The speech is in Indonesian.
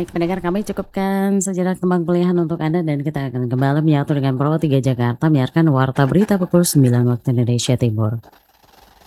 Baik, pendengar kami cukupkan sejenak tembang pilihan untuk Anda dan kita akan kembali menyatu dengan Pro 3 Jakarta menyiarkan Warta Berita pukul 9 waktu Indonesia Timur.